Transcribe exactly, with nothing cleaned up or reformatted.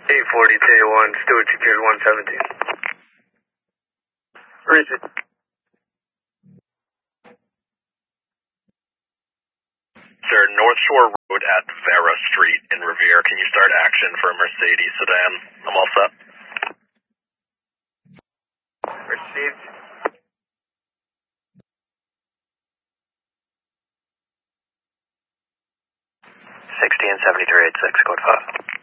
eight forty T one, Stewart secured one seventeen. Richard. Sir, North Shore Road at Vera Street in Revere. Can you start action for a Mercedes sedan? I'm all set. Received. sixty and seventy-three eighty-six, code five.